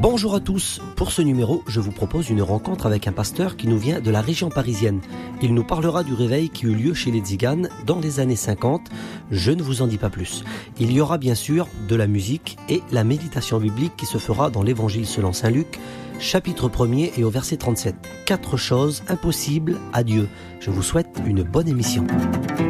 Bonjour à tous, pour ce numéro, je vous propose une rencontre avec un pasteur qui nous vient de la région parisienne. Il nous parlera du réveil qui eut lieu chez les Tziganes dans les années 50. Je ne vous en dis pas plus. Il y aura bien sûr de la musique et la méditation biblique qui se fera dans l'Évangile selon saint Luc, chapitre 1er et au verset 37. 4 choses impossibles à Dieu. Je vous souhaite une bonne émission.